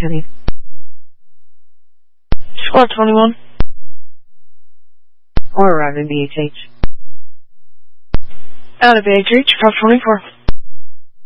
Kenny. Squad 21. Or arrive in BHH. Out of BHH, Prop 24.